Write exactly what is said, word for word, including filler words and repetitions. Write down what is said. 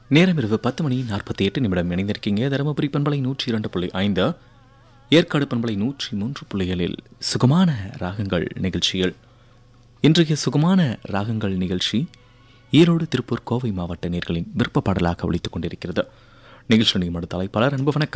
நேரம் இரவு பத்து மணி நாற்பத்தி எட்டு நிமிடம் இணைந்திருக்கீங்க. தருமபுரி பண்பலை நூற்றி இரண்டு புள்ளி ஐந்து, ஏற்காடு பண்பலை நூற்றி மூன்று புள்ளிகளில் சுகமான ராகங்கள் நிகழ்ச்சிகள். இன்றைய சுகமான ராகங்கள் நிகழ்ச்சி ஈரோடு, திருப்பூர், கோவை மாவட்ட நேயர்களின் விருப்ப பாடலாக ஒலித்துக் கொண்டிருக்கிறது. நிகழ்ச்சி நிகழ்ச்சி தலைப்பாளர் அன்பு வணக்கம்.